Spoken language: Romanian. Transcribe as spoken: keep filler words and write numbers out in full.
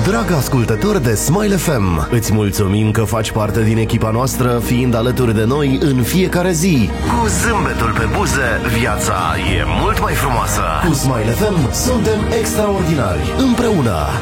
Dragă ascultător de Smile F M, îți mulțumim că faci parte din echipa noastră, fiind alături de noi în fiecare zi. Cu zâmbetul pe buze, viața e mult mai frumoasă. Cu Smile F M suntem extraordinari, împreună.